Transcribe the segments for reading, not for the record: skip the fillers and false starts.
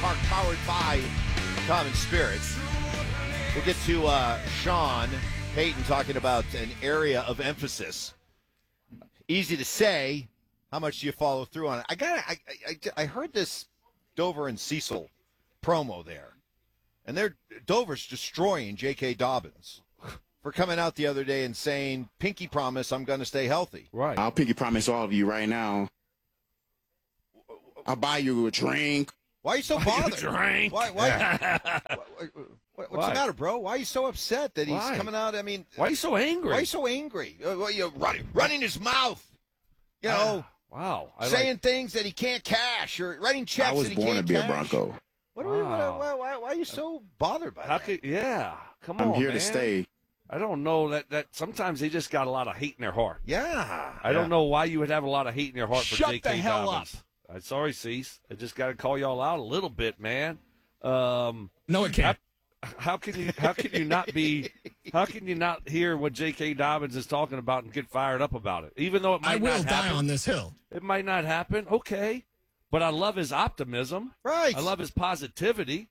Park, powered by Common Spirits. We'll get to Sean Payton talking about an area of emphasis. Easy to say. How much do you follow through on it? I heard this Dover and Cecil promo there, and Dover's destroying J.K. Dobbins for coming out the other day and saying, "Pinky promise, I'm going to stay healthy." Right. I'll pinky promise all of you right now. I'll buy you a drink. Why are you so bothered? Drink. What's the matter, bro? Why are you so upset that he's coming out? I mean, why are you so angry? Why are you so angry? You're running his mouth. You know, wow. Saying things that he can't cash or writing checks that he can't cash. I was born to be a Bronco. Why are you so bothered by that? Come on, I'm here man. to stay. I don't know that sometimes they just got a lot of hate in their heart. Yeah. I don't know why you would have a lot of hate in your heart for Shut J.K. the hell Dobbins. I'm sorry, Cease. I just got to call y'all out a little bit, man. No, it can't. How can you not hear what J.K. Dobbins is talking about and get fired up about it? Even though it might not happen. I will die on this hill. It might not happen. Okay. But I love his optimism. Right. I love his positivity.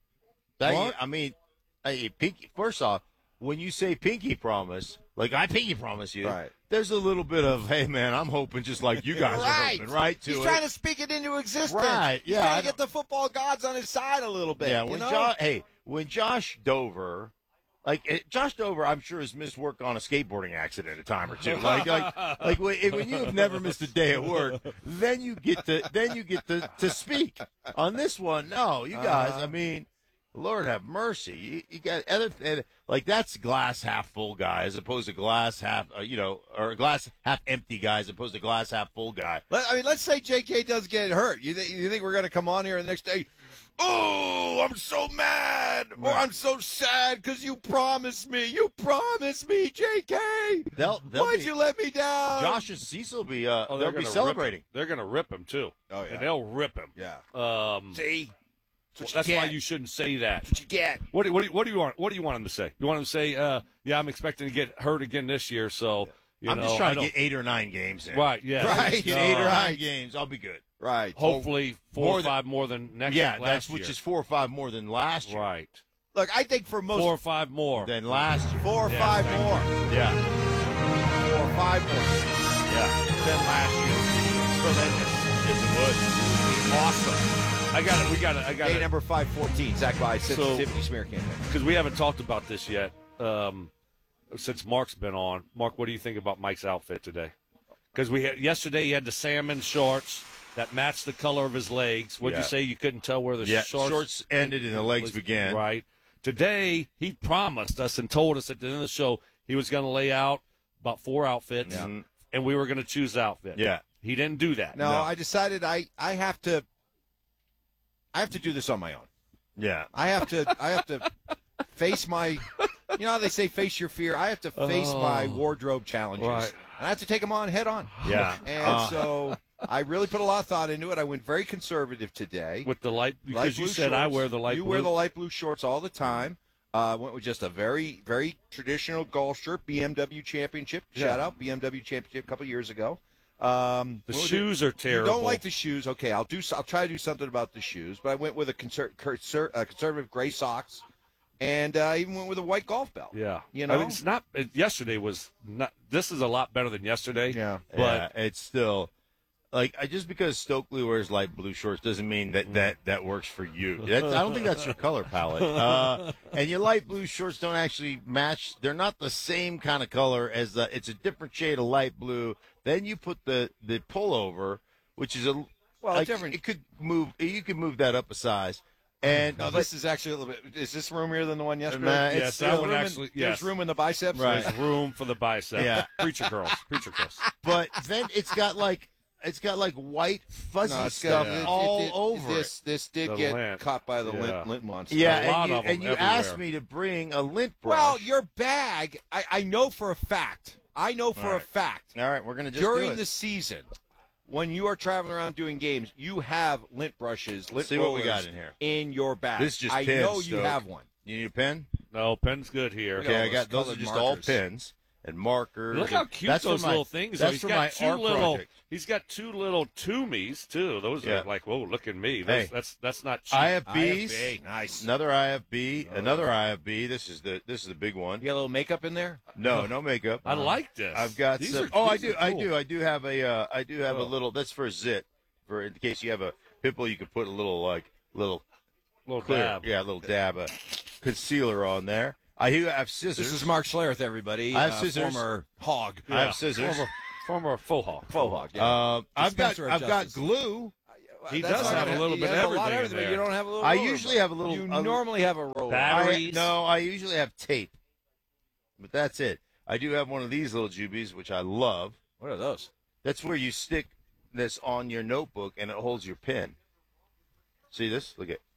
Pinky, first off, when you say pinky promise, like I pinky promise you, right, there's a little bit of, hey, man, I'm hoping just like you guys are hoping, right? He's trying to speak it into existence. Right, He's trying to get the football gods on his side a little bit. Yeah, when Josh Dover, Josh Dover, I'm sure has missed work on a skateboarding accident a time or two. When you have never missed a day at work, then you get to speak. On this one, no, you guys, Lord have mercy. You got that's glass half full guy as opposed to glass half, or glass half empty guy as opposed to glass half full guy. Let's say J.K. does get hurt. You think we're going to come on here the next day? Oh, I'm so mad, or I'm so sad because you promised me. You promised me, J.K. Why'd you let me down? Josh and Cecil will be they'll be celebrating. They're going to rip him too. Oh yeah, and they'll rip him. Yeah. See. That's why you shouldn't say that. That's what you get. What do you want? What do you want him to say? You want him to say, "Yeah, I'm expecting to get hurt again this year." So I'm just trying to get 8 or 9 games in. Right? Yeah. Right. Get 8 or 9 games. I'll be good. Right. Hopefully 4 or 5 more than next. Yeah, last year. which is 4 or 5 more than last year. Right. Look, I think for most 4 or 5 more than last year. 4 or 5 more. Yeah. 4 or 5 more. Yeah. Than last year. Tremendous. Awesome. I got it. Day number 514. Zach by sensitivity smear campaign. Because we haven't talked about this yet since Mark's been on. Mark, what do you think about Mike's outfit today? Because yesterday he had the salmon shorts that matched the color of his legs. What'd you say? You couldn't tell where the shorts ended and the legs began. Right. Today he promised us and told us at the end of the show he was going to lay out about 4 outfits, and we were going to choose the outfit. Yeah. He didn't do that. No, I decided I have to do this on my own. Yeah. I have to face my, you know how they say face your fear? I have to face my wardrobe challenges. Right. And I have to take them on head on. Yeah. And so I really put a lot of thought into it. I went very conservative today. With the light, because you said shorts. I wear the light blue. You wear the light blue shorts all the time. Went with just a very, very traditional golf shirt, BMW Championship. Shout out, BMW Championship a couple years ago. The shoes are terrible. You don't like the shoes? Okay, I'll try to do something about the shoes. But I went with a conservative gray socks, and I even went with a white golf belt. Yeah, you know, it's not. Yesterday was not. This is a lot better than yesterday. Yeah, but it's still just because Stokely wears light blue shorts doesn't mean that works for you. I don't think that's your color palette. And your light blue shorts don't actually match. They're not the same kind of color as it's a different shade of light blue. Then you put the pullover, which is different. It could move. You could move that up a size. And this is actually a little bit. Is this roomier than the one yesterday? Yes, that one actually. There's room in the biceps. Right. There's room for the bicep. Yeah, preacher curls. But then it's got white fuzzy stuff all over it. This did get caught by the lint monster. Yeah, and you asked me to bring a lint brush. Well, your bag, I know for a fact. All right, we're gonna just during the season, when you are traveling around doing games, you have lint brushes, lint See rollers what we got in here. In your bag. This is just I pins, know you have one. You need a pen? No, pen's good here. Okay, I got those. Are just all pins. and markers. Look how and cute that's for those my- little things That's are. He's for got my two art little. project. He's got two little Toomies too. Those Yeah. are like, whoa, look at me. Hey. That's not cheap. IFBs. IFB, nice. Another IFB. Another IFB. This is the big one. You got a little makeup in there? No makeup. I like this. I've got These some. are- Oh, I these do. are I cool. do. I do have a. I do have a Oh. little. That's for a zit. For in case you have a pit bull, you could put a little little Little clear. dab. Yeah, a little dab of concealer on there. I have scissors. This is Mark Schlereth, everybody. I have scissors. Former hog. I have scissors. Former faux hawk. Faux hog. Yeah. I've got Dispenser of justice. glue. He That's does not have gonna- a little he bit has of a lot everything in but there. you don't have a little I roller. usually have a little. You normally have a roller. Batteries. I usually have tape, but that's it. I do have one of these little jubies, which I love. What are those? That's where you stick this on your notebook and it holds your pen. See this? Look at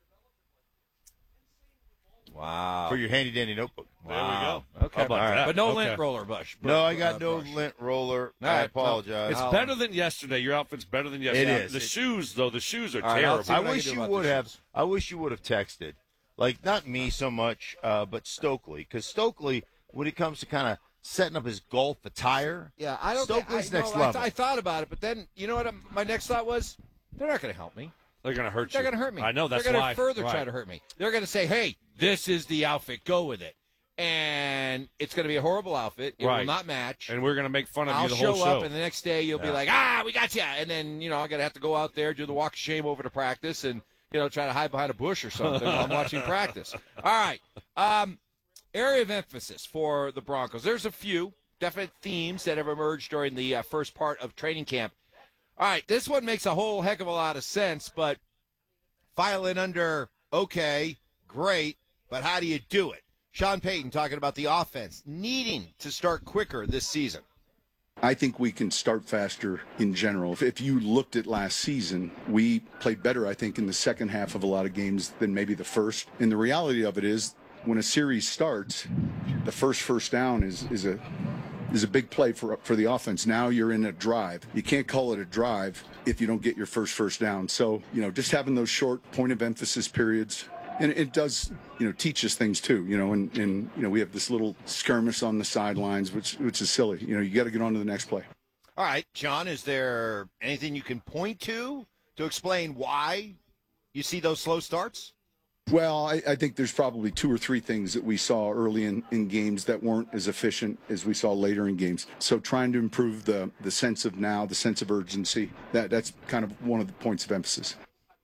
Wow. for your handy dandy notebook. There we go. Okay. How about All right. that? But no Okay. lint roller brush. No, I got no brush. lint roller. All I right, apologize. It's I'll- better than yesterday. Your outfit's better than yesterday. is. The shoes, though, the shoes are All right, I'll terrible. see I what I wish can do you about would the have. shoes. I wish you would have texted, like not me so much, but Stokely, because Stokely, when it comes to kind of setting up his golf attire, Yeah, I don't. Stokely's I, next no, level. I thought about it, but then you know what? My next thought was, they're not going to help me. They're going to hurt you. They're going to hurt me. I know, that's They're why. to further Right. try to hurt me. They're going to say, "Hey, this is the outfit. Go with it," and it's going to be a horrible outfit. It will Right. not match. And we're going to make fun of I'll you the whole show show. up, and the next day you'll be Yeah. like, we got you. And then, I'm going to have to go out there, do the walk of shame over to practice, and, try to hide behind a bush or something while I'm watching practice. All right. Area of emphasis for the Broncos. There's a few definite themes that have emerged during the first part of training camp. All right. This one makes a whole heck of a lot of sense, but file it under, okay, great, but how do you do it? Sean Payton talking about the offense needing to start quicker this season. I think we can start faster in general. If you looked at last season, we played better, I think, in the second half of a lot of games than maybe the first. And the reality of it is, when a series starts, the first down is a big play for the offense. Now you're in a drive. You can't call it a drive if you don't get your first down. So, just having those short point of emphasis periods, and it does, teach us things too, and we have this little skirmish on the sidelines, which is silly. You got to get on to the next play. All right, John, is there anything you can point to explain why you see those slow starts? Well, I think there's probably two or three things that we saw early in games that weren't as efficient as we saw later in games. So trying to improve the sense of now, the sense of urgency, that's kind of one of the points of emphasis.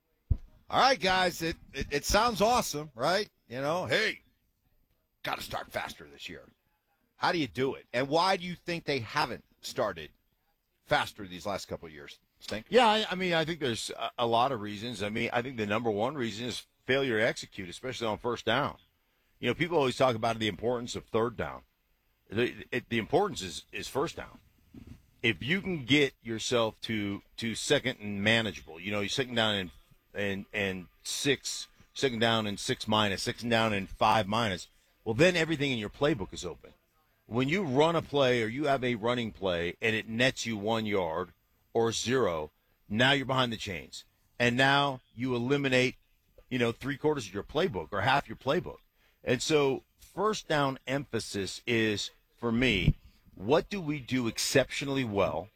All right, guys, it sounds awesome, right? Hey, got to start faster this year. How do you do it? And why do you think they haven't started faster these last couple of years? Stink? Yeah, I think there's a lot of reasons. I think the number one reason is failure to execute, especially on first down. People always talk about the importance of third down. The importance is first down. If you can get yourself to second and manageable, you're second down and six, second down and 6-, second down and 5-, well, then everything in your playbook is open. When you run a play or you have a running play and it nets you 1 yard or 0, now you're behind the chains. And now you eliminate, 3/4 of your playbook or half your playbook. And so first down emphasis is, for me, what do we do exceptionally well?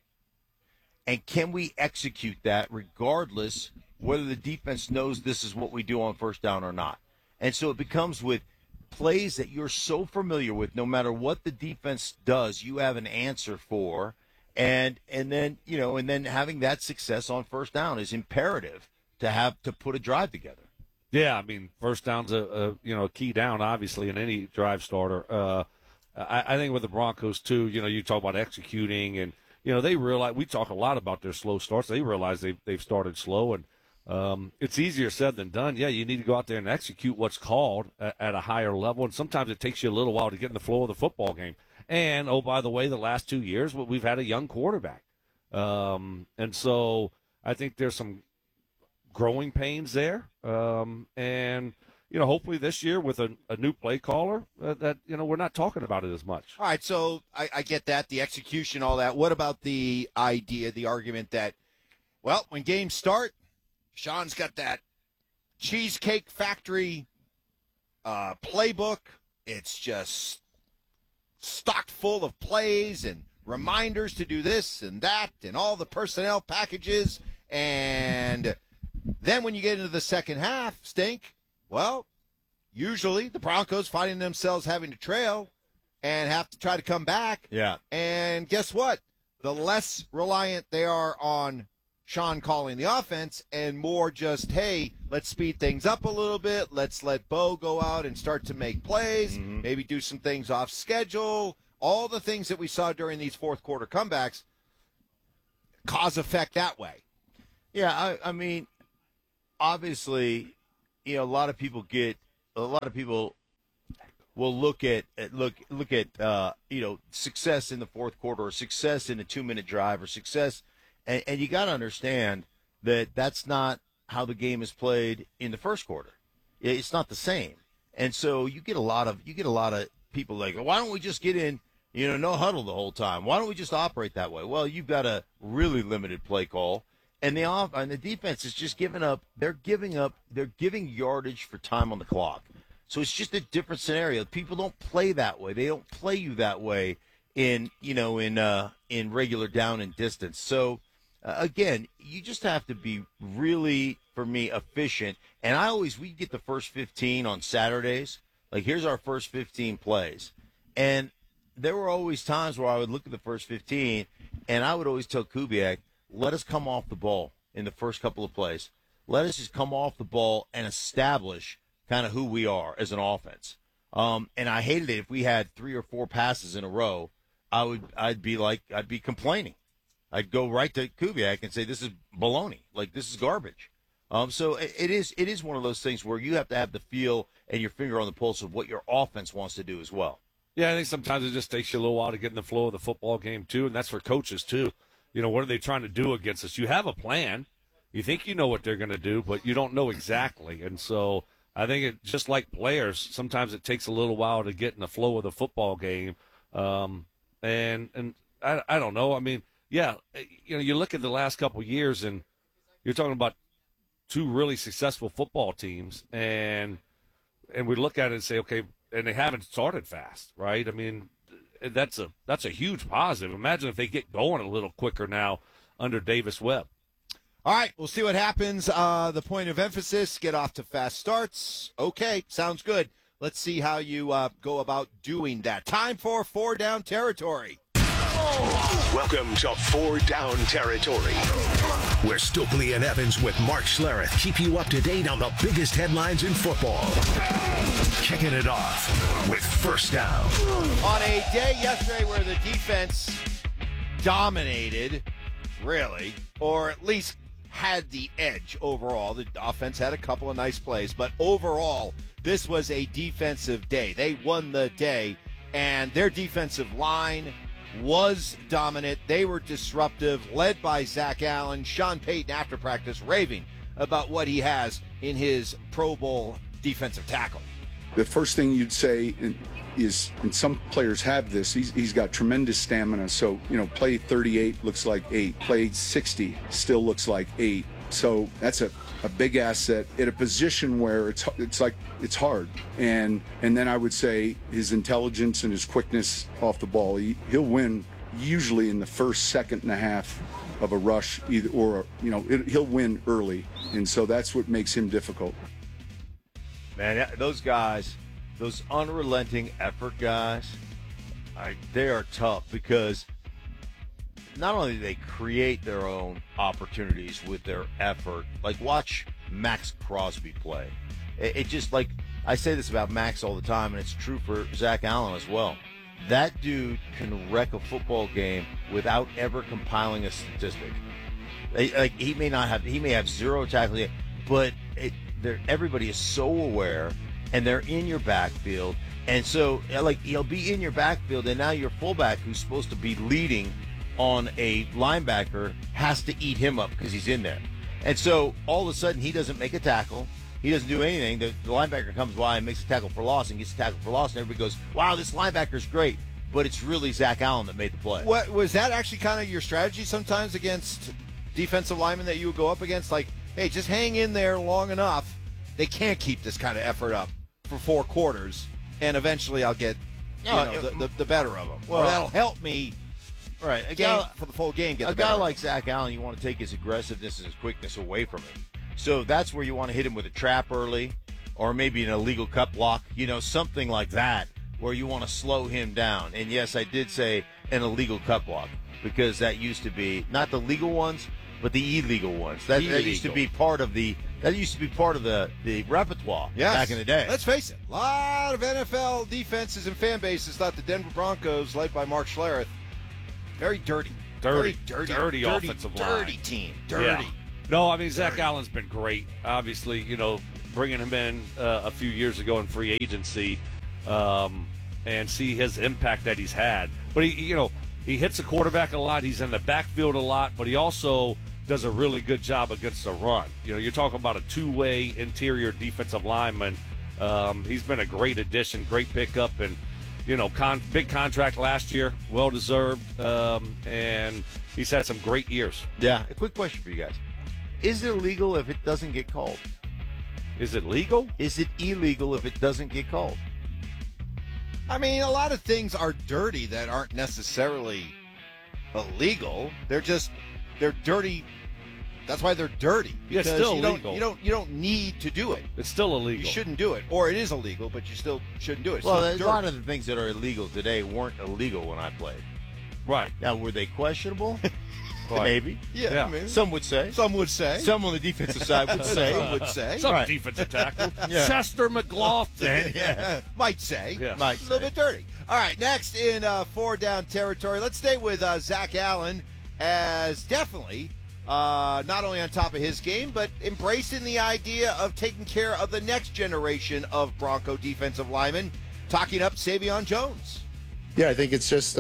And can we execute that regardless whether the defense knows this is what we do on first down or not? And so it becomes with plays that you're so familiar with, no matter what the defense does, you have an answer for. And then having that success on first down is imperative to put a drive together. Yeah, first down's a key down, obviously, in any drive starter. I think with the Broncos, too, you talk about executing, and, they realize, we talk a lot about their slow starts. They realize they've started slow, and it's easier said than done. Yeah, you need to go out there and execute what's called at a higher level, and sometimes it takes you a little while to get in the flow of the football game. And, oh, by the way, the last 2 years, we've had a young quarterback. And so I think there's some growing pains there. And, hopefully this year with a new play caller that we're not talking about it as much. All right, so I get that, the execution, all that. What about the idea, the argument that, well, when games start, Sean's got that Cheesecake Factory playbook. It's just stocked full of plays and reminders to do this and that and all the personnel packages. And then when you get into the second half, Stink, well, usually the Broncos finding themselves having to trail and have to try to come back. Yeah. And guess what? The less reliant they are on Sean calling the offense and more just, hey, let's speed things up a little bit. Let's let Bo go out and start to make plays, maybe do some things off schedule. All the things that we saw during these fourth quarter comebacks cause effect that way. Yeah, I mean, obviously, a lot of people will look at success in the fourth quarter or success in a 2-minute drive or success, and you got to understand that that's not how the game is played in the first quarter. It's not the same, and so you get a lot of people like, why don't we just get in, no huddle the whole time? Why don't we just operate that way? Well, you've got a really limited play call. And the defense is just giving up. They're giving yardage for time on the clock. So it's just a different scenario. People don't play that way. They don't play you that way in regular down and distance. So again, you just have to be really, for me, efficient. And we get the first 15 on Saturdays. Like, here's our first 15 plays. And there were always times where I would look at the first 15 and I would always tell Kubiak, let us come off the ball in the first couple of plays. Let us just come off the ball and establish kind of who we are as an offense. And I hated it if we had 3 or 4 passes in a row. I'd be complaining. I'd go right to Kubiak and say, this is baloney. Like, this is garbage. So it is one of those things where you have to have the feel and your finger on the pulse of what your offense wants to do as well. Yeah, I think sometimes it just takes you a little while to get in the flow of the football game, too, and that's for coaches, too. What are they trying to do against us? You have a plan. You think you know what they're going to do, but you don't know exactly. And so I think it just like players, sometimes it takes a little while to get in the flow of the football game. And I don't know. I mean, yeah, you look at the last couple of years, and you're talking about 2 really successful football teams, and we look at it and say, okay, and they haven't started fast, right? I mean, that's a huge positive. Imagine if they get going a little quicker now under Davis Webb. All right, we'll see what happens. The point of emphasis, get off to fast starts. Okay, sounds good. Let's see how you go about doing that. Time for 4 Down Territory. Welcome to 4 Down Territory, where Stokely and Evans with Mark Schlereth keep you up to date on the biggest headlines in football. Kicking it off with First Down. On a day yesterday where the defense dominated, really, or at least had the edge overall. The offense had a couple of nice plays, but overall, this was a defensive day. They won the day, and their defensive line was dominant. They were disruptive, led by Zach Allen. Sean Payton, after practice, raving about what he has in his Pro Bowl defensive tackle. The first thing you'd say is, and some players have this, he's got tremendous stamina. So, play 38 looks like 8. Play 60 still looks like 8. So that's a big asset at a position where it's hard. And then I would say his intelligence and his quickness off the ball, he'll win usually in the first, second and a half of a rush, he'll win early. And so that's what makes him difficult. Man, those guys, those unrelenting effort guys, they are tough because not only do they create their own opportunities with their effort, like watch Max Crosby play. It just, like, I say this about Max all the time, and it's true for Zach Allen as well. That dude can wreck a football game without ever compiling a statistic. He may have 0 tackling, but everybody is so aware, and they're in your backfield, and so he'll be in your backfield, and now your fullback, who's supposed to be leading on a linebacker, has to eat him up because he's in there. And so all of a sudden he doesn't make a tackle. He doesn't do anything. The linebacker comes by and makes a tackle for loss and gets a tackle for loss, and everybody goes, wow, this linebacker's great. But it's really Zach Allen that made the play. What was that actually kind of your strategy sometimes against defensive linemen that you would go up against? Like, hey, just hang in there long enough. They can't keep this kind of effort up for 4 quarters, and eventually I'll get the better of them. Well, Or that'll help me Right. for the full game. Get A the better guy of like him. Zach Allen, you want to take his aggressiveness and his quickness away from him. So that's where you want to hit him with a trap early, or maybe an illegal cut block, something like that, where you want to slow him down. And yes, I did say an illegal cut block, because that used to be not the legal ones, but the illegal ones. That used to be part of the repertoire Yes. back in the day. Let's face it, a lot of NFL defenses and fan bases thought the Denver Broncos, led by Mark Schlereth, very dirty. Very Dirty offensive line. Dirty team. Dirty. Yeah. No, I mean, Zach Allen's been great. Obviously, bringing him in a few years ago in free agency and see his impact that he's had. But, he hits the quarterback a lot. He's in the backfield a lot, but he also does a really good job against the run. You're talking about a two-way interior defensive lineman. He's been a great addition, great pickup, and big contract last year, well-deserved, and he's had some great years. Yeah. A quick question for you guys. Is it illegal if it doesn't get called? Is it legal? Is it illegal if it doesn't get called? I mean, a lot of things are dirty that aren't necessarily illegal. They're dirty. That's why they're dirty. Yeah, it's Because still you illegal. You don't need to do it. It's still illegal. You shouldn't do it, or it is illegal, but you still shouldn't do it. It's Well, not a dirty. lot of the things that are illegal today weren't illegal when I played. Right. Now, were they questionable? Right. Maybe. yeah, Yeah. I mean, Some would say. some would say. Some on the defensive side would say. Some would say. Some Right. defensive tackle. Yeah. Chester McLaughlin. Might say. Yeah. Might A little bit dirty. All right, next in 4-down territory, let's stay with Zach Allen, as definitely not only on top of his game, but embracing the idea of taking care of the next generation of Bronco defensive linemen, talking up Savion Jones. Yeah, I think it's just,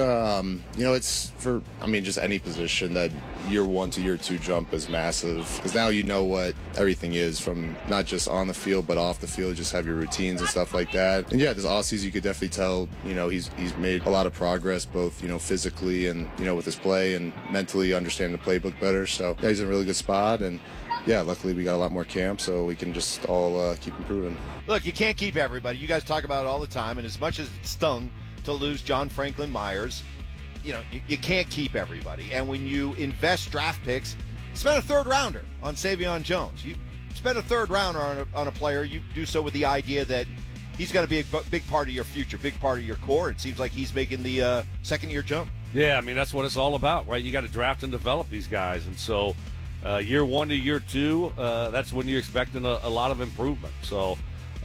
it's for, just any position that year 1 to year 2 jump is massive. Because now you know what everything is from not just on the field, but off the field. Just have your routines and stuff like that. And yeah, this offseason you could definitely tell, he's made a lot of progress, both, physically and, with his play and mentally understanding the playbook better. So yeah, he's in a really good spot. And yeah, luckily we got a lot more camp, so we can just all keep improving. Look, you can't keep everybody. You guys talk about it all the time, and as much as it stung to lose John Franklin Myers, you can't keep everybody. And when you invest draft picks, spend a third rounder on Savion Jones. You spend a third rounder on a player, you do so with the idea that he's going to be a big part of your future, big part of your core. It seems like he's making the second-year jump. Yeah, that's what it's all about, right? You got to draft and develop these guys. And so year 1 to year 2, that's when you're expecting a lot of improvement. So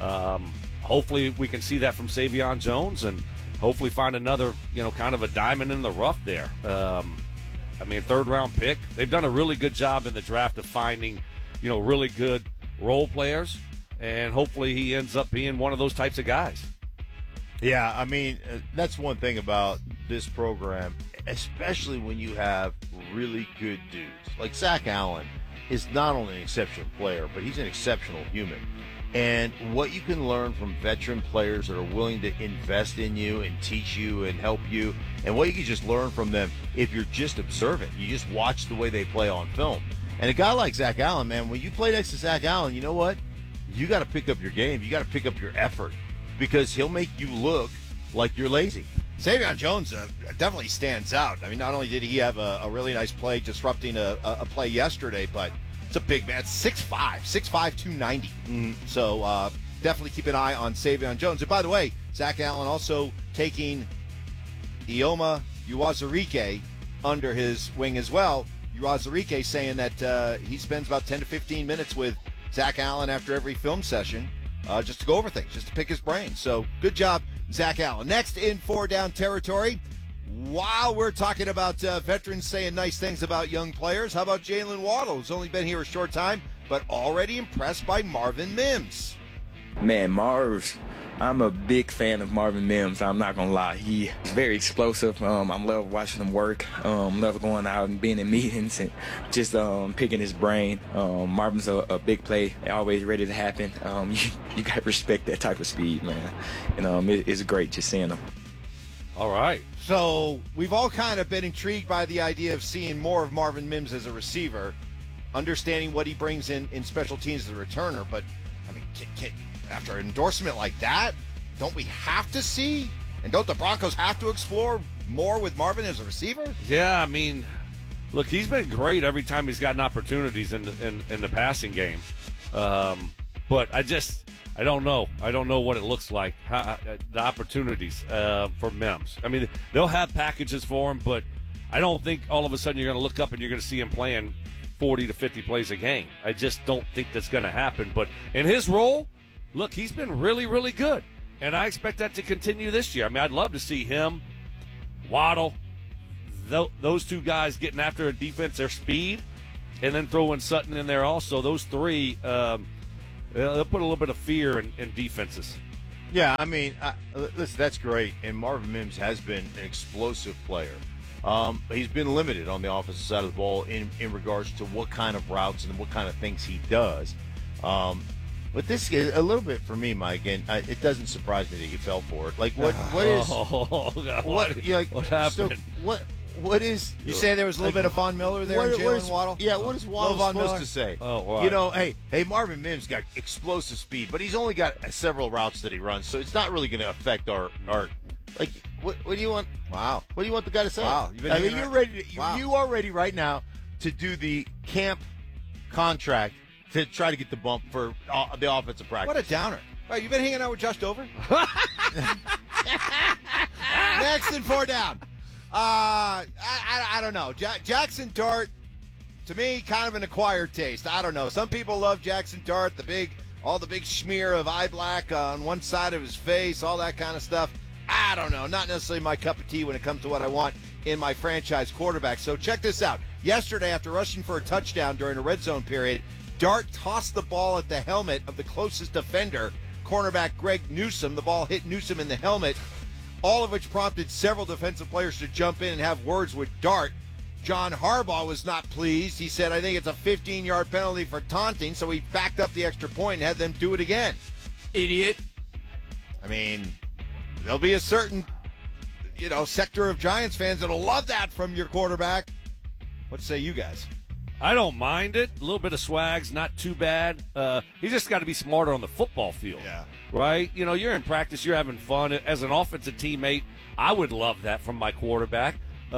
hopefully we can see that from Savion Jones and hopefully find another, kind of a diamond in the rough there. Third-round pick. They've done a really good job in the draft of finding, really good role players, and hopefully he ends up being one of those types of guys. Yeah, that's one thing about this program, especially when you have really good dudes. Like Zach Allen is not only an exceptional player, but he's an exceptional human. And what you can learn from veteran players that are willing to invest in you and teach you and help you, and what you can just learn from them if you're just observant. You just watch the way they play on film. And a guy like Zach Allen, man, when you play next to Zach Allen, you know what? You got to pick up your game. You got to pick up your effort, because he'll make you look like you're lazy. Savion Jones definitely stands out. Not only did he have a really nice play disrupting a play yesterday, but it's a big man. It's 6'5", 290. So definitely keep an eye on Savion Jones. And by the way, Zach Allen also taking Ioma Uwazurike under his wing as well. Uwazurike saying that he spends about 10 to 15 minutes with Zach Allen after every film session just to go over things, just to pick his brain. So good job, Zach Allen. Next in 4-down territory, while we're talking about veterans saying nice things about young players, how about Jalen Waddle, who's only been here a short time, but already impressed by Marvin Mims? Man, I'm a big fan of Marvin Mims. I'm not going to lie. He's very explosive. I love watching him work. Love going out and being in meetings and just picking his brain. Marvin's a big play, always ready to happen. You got to respect that type of speed, man. And it's great just seeing him. All right. So we've all kind of been intrigued by the idea of seeing more of Marvin Mims as a receiver, understanding what he brings in special teams as a returner. But, after an endorsement like that, don't we have to see And don't the Broncos have to explore more with Marvin as a receiver? Yeah, I mean, look, he's been great every time he's gotten opportunities in the passing game. But I don't know. I don't know what it looks like, the opportunities for Mims. I mean, they'll have packages for him, but I don't think all of a sudden you're going to look up and you're going to see him playing 40 to 50 plays a game. I just don't think that's going to happen. But in his role, look, he's been really, really good. And I expect that to continue this year. I mean, I'd love to see him, Waddle, those two guys getting after a defense, their speed, and then throwing Sutton in there also. Those three, they'll put a little bit of fear in defenses. Yeah, I mean, listen, that's great. And Marvin Mims has been an explosive player. He's been limited on the offensive side of the ball in regards to what kind of routes and what kind of things he does. But this is a little bit for me, Mike, and it doesn't surprise me that you fell for it. Like, what is? What happened? So what is? You say there was a little bit of Von Miller there in Jalen Waddle? Yeah, what is Waddle supposed Miller? to say? Oh, wow. You know, hey, Marvin Mims got explosive speed, but he's only got several routes that he runs, so it's not really going to affect our like. What do you want? Wow. What do you want the guy to say? Wow. I mean, you're ready. You are ready right now to do the camp contract to try to get the bump for the offensive practice. What a downer. Right, you been hanging out with Josh Dover? Next and 4 down. I don't know. Jackson Dart, to me, kind of an acquired taste. I don't know. Some people love Jackson Dart, all the big smear of eye black on one side of his face, all that kind of stuff. I don't know. Not necessarily my cup of tea when it comes to what I want in my franchise quarterback. So check this out. Yesterday, after rushing for a touchdown during a red zone period, Dart tossed the ball at the helmet of the closest defender, cornerback Greg Newsome. The ball hit Newsome in the helmet, all of which prompted several defensive players to jump in and have words with Dart. John Harbaugh was not pleased. He said, I think it's a 15-yard penalty for taunting, so he backed up the extra point and had them do it again. Idiot. I mean, there'll be a certain, sector of Giants fans that'll love that from your quarterback. What say you guys? I don't mind it. A little bit of swag's not too bad. He's just got to be smarter on the football field. Yeah. Right? You're in practice. You're having fun. As an offensive teammate, I would love that from my quarterback.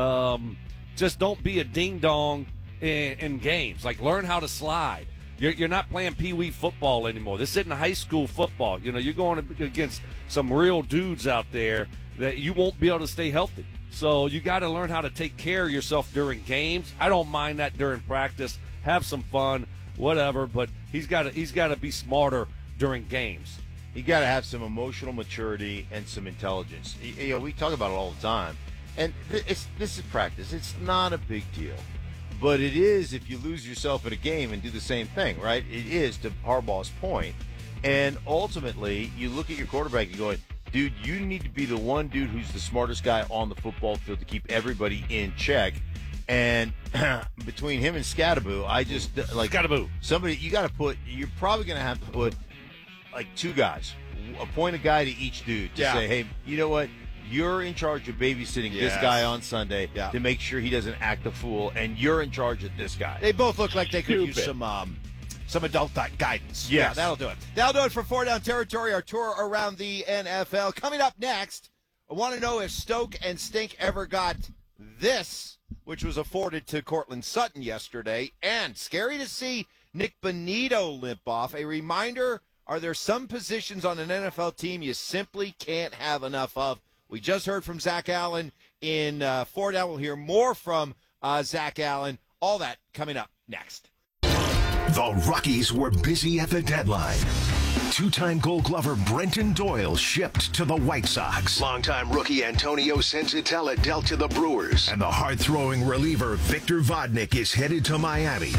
Just don't be a ding-dong in games. Like, learn how to slide. You're not playing pee-wee football anymore. This isn't high school football. You're going against some real dudes out there that you won't be able to stay healthy. So you got to learn how to take care of yourself during games. I don't mind that during practice. Have some fun, whatever. But he's got to be smarter during games. You got to have some emotional maturity and some intelligence. We talk about it all the time, and this is practice. It's not a big deal, but it is if you lose yourself in a game and do the same thing, right? It is, to Harbaugh's point. And ultimately, you look at your quarterback and going, dude, you need to be the one dude who's the smartest guy on the football field to keep everybody in check. And between him and Scattaboo, I just like Scattaboo. Somebody you're probably going to have to put like two guys, appoint a guy to each dude to say, hey, you know what? You're in charge of babysitting this guy on Sunday to make sure he doesn't act a fool, and you're in charge of this guy. They both look like they could use some adult guidance. Yes. Yeah, that'll do it. That'll do it for 4 Down Territory, our tour around the NFL. Coming up next, I want to know if Stoke and Stink ever got this, which was afforded to Cortland Sutton yesterday, and scary to see Nick Bonito limp off. A reminder, are there some positions on an NFL team you simply can't have enough of? We just heard from Zach Allen in 4 Down. We'll hear more from Zach Allen. All that coming up next. The Rockies were busy at the deadline. Two-time Gold Glover Brenton Doyle shipped to the White Sox. Longtime rookie Antonio Senzatella dealt to the Brewers. And the hard-throwing reliever Victor Vodnik is headed to Miami.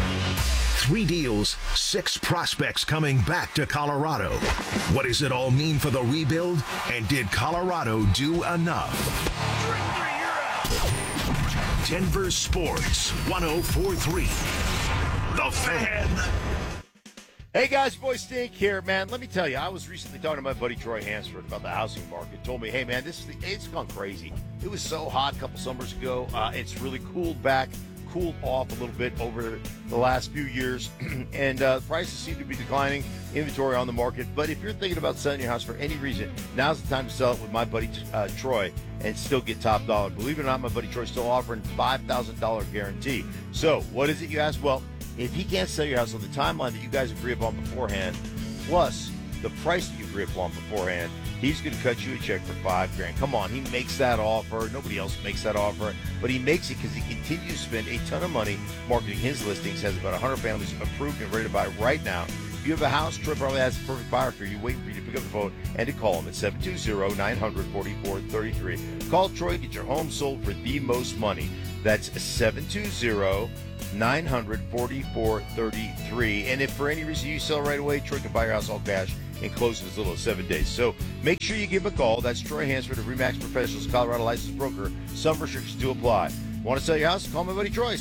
3 deals, 6 prospects coming back to Colorado. What does it all mean for the rebuild? And did Colorado do enough? Denver Sports 104.3. The Fan. Hey guys, boy Stink here, man. Let me tell you, I was recently talking to my buddy Troy Hansford about the housing market. Told me, hey man, it's gone crazy. It was so hot a couple summers ago. It's really cooled back. cooled off a little bit over the last few years, and prices seem to be declining, inventory on the market. But if you're thinking about selling your house for any reason, now's the time to sell it with my buddy Troy and still get top dollar. Believe it or not, my buddy Troy's still offering $5,000 guarantee. So what is it, you ask? Well, if he can't sell your house on the timeline that you guys agree upon beforehand, plus the price that you agree upon beforehand, he's going to cut you a check for $5,000. Come on, he makes that offer. Nobody else makes that offer, but he makes it because he continues to spend a ton of money marketing his listings. Has about 100 families approved and ready to buy right now. If you have a house, Troy probably has the perfect buyer for you. Waiting for you to pick up the phone and to call him at 720-900-4433. Call Troy, get your home sold for the most money. That's 720-900-4433. And if for any reason you sell right away, Troy can buy your house all cash and close in as little as 7 days. So make sure you give him a call. That's Troy Hansford of RE/MAX Professionals, Colorado licensed broker. Some restrictions do apply. Want to sell your house? Call my buddy Troy,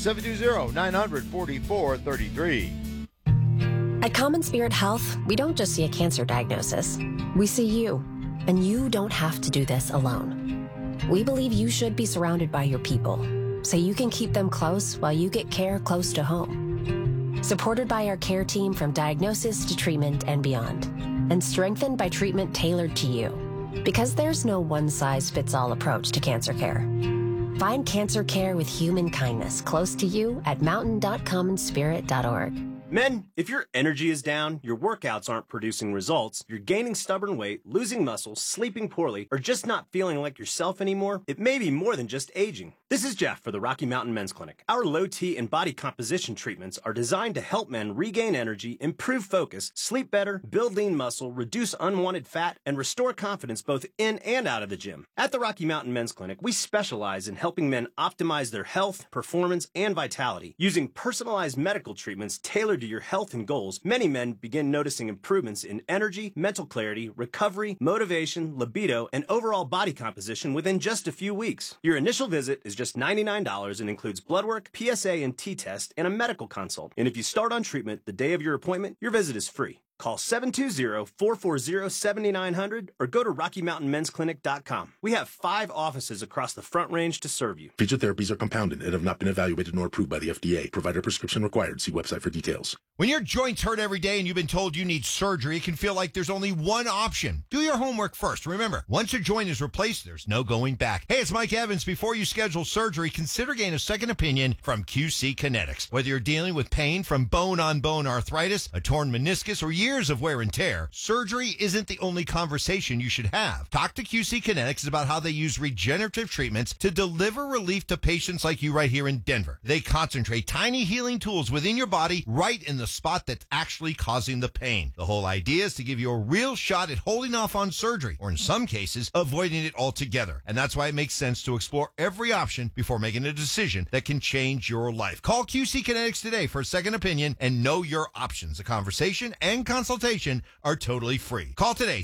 720-900-4433. At Common Spirit Health, we don't just see a cancer diagnosis. We see you, and you don't have to do this alone. We believe you should be surrounded by your people, so you can keep them close while you get care close to home. Supported by our care team from diagnosis to treatment and beyond, and strengthened by treatment tailored to you. Because there's no one-size-fits-all approach to cancer care. Find cancer care with human kindness close to you at mountain.commonspirit.org. Men, if your energy is down, your workouts aren't producing results, you're gaining stubborn weight, losing muscle, sleeping poorly, or just not feeling like yourself anymore, it may be more than just aging. This is Jeff for the Rocky Mountain Men's Clinic. Our low T and body composition treatments are designed to help men regain energy, improve focus, sleep better, build lean muscle, reduce unwanted fat, and restore confidence both in and out of the gym. At the Rocky Mountain Men's Clinic, we specialize in helping men optimize their health, performance, and vitality. Using personalized medical treatments tailored to your health and goals, many men begin noticing improvements in energy, mental clarity, recovery, motivation, libido, and overall body composition within just a few weeks. Your initial visit is just $99 and includes blood work, PSA and T-test, and a medical consult. And if you start on treatment the day of your appointment, your visit is free. Call 720-440-7900 or go to RockyMountainMen'sClinic.com. We have 5 offices across the Front Range to serve you. Feature therapies are compounded and have not been evaluated nor approved by the FDA. Provider prescription required. See website for details. When your joints hurt every day and you've been told you need surgery, it can feel like there's only one option. Do your homework first. Remember, once a joint is replaced, there's no going back. Hey, it's Mike Evans. Before you schedule surgery, consider getting a second opinion from QC Kinetics. Whether you're dealing with pain from bone-on-bone arthritis, a torn meniscus, or years of wear and tear, surgery isn't the only conversation you should have. Talk to QC Kinetics about how they use regenerative treatments to deliver relief to patients like you right here in Denver. They concentrate tiny healing tools within your body right in the spot that's actually causing the pain. The whole idea is to give you a real shot at holding off on surgery, or in some cases, avoiding it altogether. And that's why it makes sense to explore every option before making a decision that can change your life. Call QC Kinetics today for a second opinion and know your options. A conversation and consultation are totally free. Call today,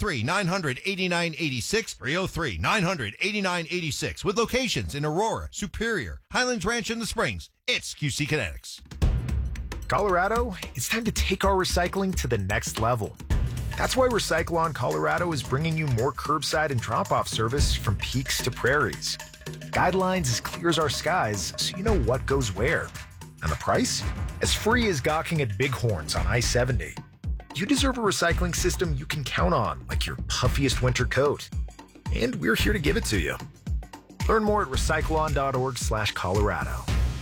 303-900-8986, 303-900-8986, with locations in Aurora, Superior, Highlands Ranch, and the Springs. It's QC Kinetics. Colorado, it's time to take our recycling to the next level. That's why Recyclon Colorado is bringing you more curbside and drop-off service from peaks to prairies. Guidelines as clear as our skies, so you know what goes where. And the price? As free as gawking at bighorns on I-70. You deserve a recycling system you can count on, like your puffiest winter coat. And we're here to give it to you. Learn more at recyclon.org/Colorado.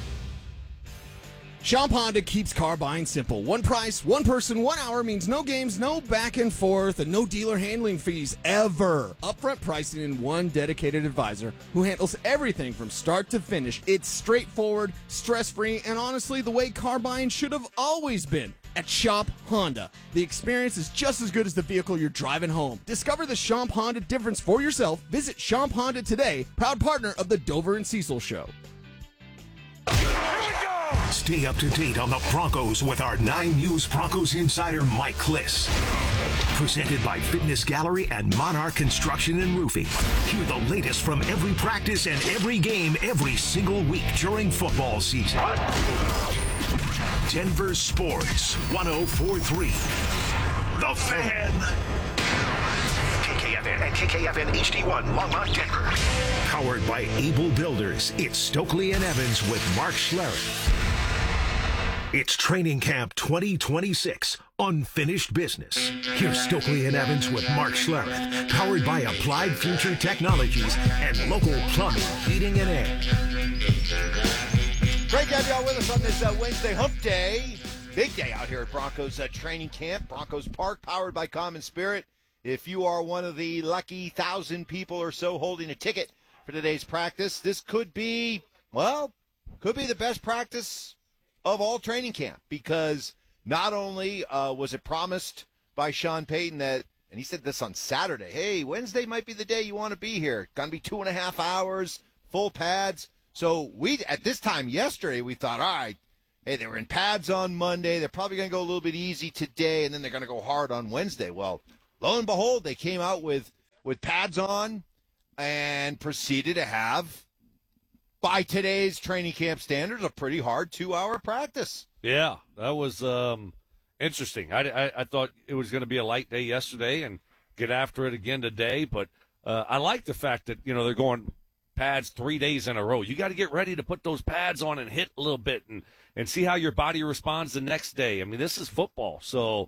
Shop Honda keeps car buying simple. One price, one person, 1 hour means no games, no back and forth, and no dealer handling fees ever. Upfront pricing and one dedicated advisor who handles everything from start to finish. It's straightforward, stress-free, and honestly, the way car buying should have always been. At Shop Honda, the experience is just as good as the vehicle you're driving home. Discover the Shop Honda difference for yourself. Visit Shop Honda today, proud partner of the Dover and Cecil Show. Stay up to date on the Broncos with our 9 News Broncos insider Mike Kliss. Presented by Fitness Gallery and Monarch Construction and Roofing. Hear the latest from every practice and every game every single week during football season. Denver Sports 104.3. The Fan. KKFN and KKFN HD1 Longmont, Denver. Powered by Able Builders, it's Stokely and Evans with Mark Schlereth. It's Training Camp 2026, Unfinished Business. Here's Stokely and Evans with Mark Schlereth, powered by Applied Future Technologies and local plumbing, heating, and air. Great to have y'all with us on this Wednesday hump day. Big day out here at Broncos training camp, Broncos Park, powered by Common Spirit. If you are one of the lucky 1,000 people or so holding a ticket for today's practice, this could be the best practice of all training camp, because not only was it promised by Sean Payton that, and he said this on Saturday, hey, Wednesday might be the day you want to be here. Going to be 2.5 hours, full pads. So at this time yesterday, we thought, all right, hey, they were in pads on Monday. They're probably going to go a little bit easy today, and then they're going to go hard on Wednesday. Well, lo and behold, they came out with pads on and proceeded to have, by today's training camp standards, a pretty hard 2-hour practice. Yeah, that was interesting. I thought it was going to be a light day yesterday and get after it again today, but I like the fact that, they're going pads 3 days in a row. You got to get ready to put those pads on and hit a little bit and see how your body responds the next day. I mean, this is football. So,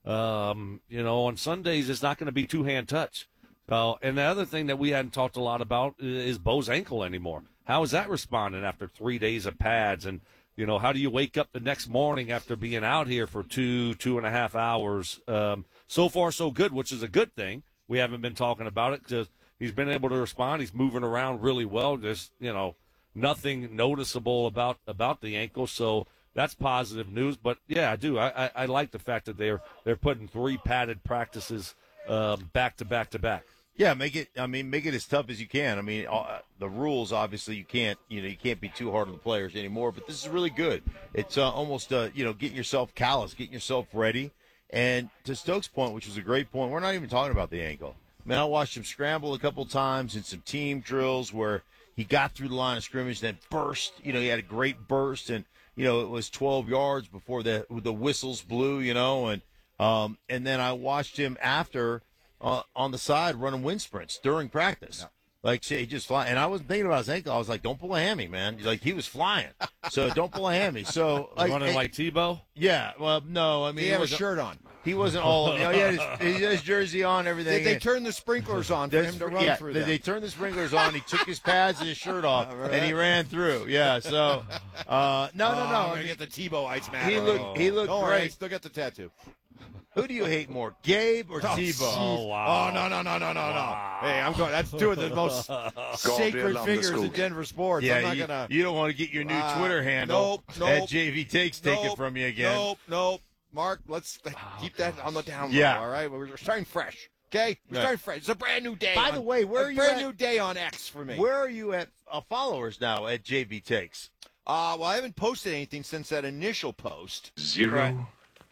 on Sundays, it's not going to be two-hand touch. And the other thing that we hadn't talked a lot about is Bo's ankle anymore. How is that responding after 3 days of pads? And, how do you wake up the next morning after being out here for 2.5 hours? So far, so good, which is a good thing. We haven't been talking about it because he's been able to respond. He's moving around really well. There's, nothing noticeable about the ankle. So that's positive news. But, yeah, I do. I like the fact that they're putting 3 padded practices back to back to back. Yeah, make it as tough as you can. I mean, the rules, obviously, you can't be too hard on the players anymore, but this is really good. It's almost, getting yourself callous, getting yourself ready. And to Stokes' point, which was a great point, we're not even talking about the ankle. I mean, I watched him scramble a couple times in some team drills where he got through the line of scrimmage, then burst. He had a great burst, and, it was 12 yards before the whistles blew, and then I watched him after on the side running wind sprints during practice. Yeah. Like, he just fly. And I wasn't thinking about his ankle. I was like, don't pull a hammy, man. Like, he was flying. So don't pull a hammy. So running like Tebow? Yeah. Well, no. I mean, he had a shirt on. He wasn't all. He had his jersey on, everything. They turned the sprinklers on for him to run through. They turned the sprinklers on. He took his pads and his shirt off, and he ran through. Yeah. So, no. I'm gonna get the Tebow ice mask. He looked Don't great. Worry, still got the tattoo. Who do you hate more, Gabe or Tebow? Oh, wow. Oh, no. Wow. Hey, I'm going. That's two of the most sacred figures in Denver sports. Yeah, I'm not gonna. You don't want to get your new Twitter handle. Nope. At JV Takes taken from you again. Nope. Mark, let's keep that on the down low. Yeah. All right. We're starting fresh. Okay, we're starting fresh. It's a brand new day. By the way, where are you? Brand new day on X for me. Where are you at followers now at JV Takes? Well, I haven't posted anything since that initial post. 0.0.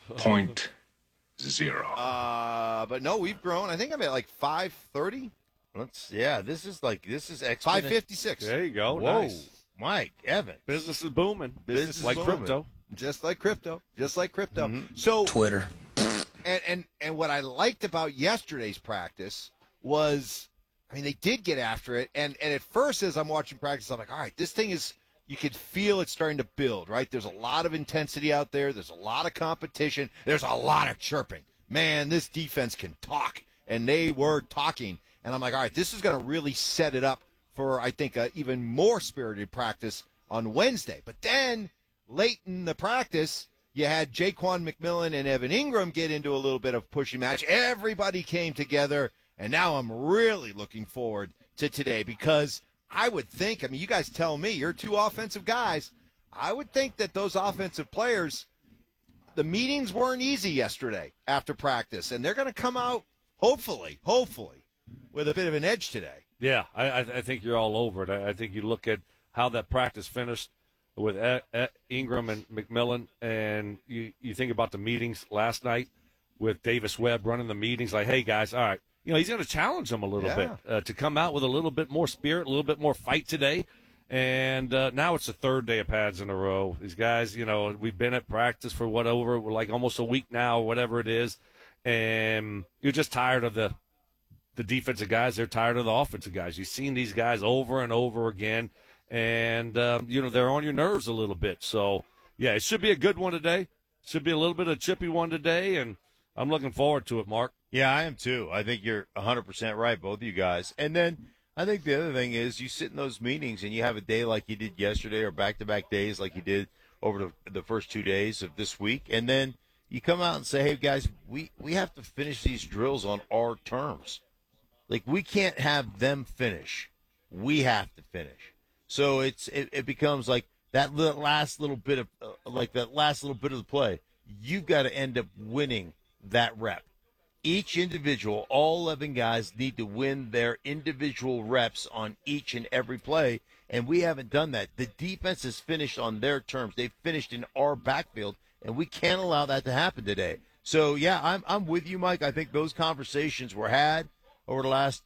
But no, we've grown. I think I'm at like 530. This is exponential. 556. There you go. Whoa, Nice. Mike, Evan. Business is booming. Business like is booming. crypto. Just like crypto. Mm-hmm. So Twitter. And what I liked about yesterday's practice was, I mean, they did get after it. And at first, as I'm watching practice, I'm like, all right, this thing is, you could feel it's starting to build, right? There's a lot of intensity out there. There's a lot of competition. There's a lot of chirping. Man, this defense can talk. And they were talking. And I'm like, all right, this is going to really set it up for, I think, a even more spirited practice on Wednesday. But then, late in the practice, you had Jaquan McMillan and Evan Ingram get into a little bit of pushing match. Everybody came together, and now I'm really looking forward to today because I would think, I mean, you guys tell me, you're two offensive guys. I would think that those offensive players, the meetings weren't easy yesterday after practice, and they're going to come out, hopefully, with a bit of an edge today. Yeah, I think you're all over it. I think you look at how that practice finished with Ingram and McMillan, and you think about the meetings last night with Davis Webb running the meetings, like, hey, guys, all right, he's going to challenge them a little bit to come out with a little bit more spirit, a little bit more fight today. And now it's the third day of pads in a row. These guys, we've been at practice for we're like almost a week now, whatever it is, and you're just tired of the the defensive guys, they're tired of the offensive guys. You've seen these guys over and over again, and, they're on your nerves a little bit. So, yeah, it should be a good one today. Should be a little bit of a chippy one today, and I'm looking forward to it, Mark. Yeah, I am too. I think you're 100% right, both of you guys. And then I think the other thing is you sit in those meetings and you have a day like you did yesterday or back-to-back days like you did over the first 2 days of this week, and then you come out and say, hey, guys, we have to finish these drills on our terms. Like, we can't have them finish. We have to finish. So it becomes like that last little bit of the play. You've got to end up winning that rep. Each individual, all 11 guys need to win their individual reps on each and every play, and we haven't done that. The defense has finished on their terms. They've finished in our backfield, and we can't allow that to happen today. So, yeah, I'm with you, Mike. I think those conversations were had over the last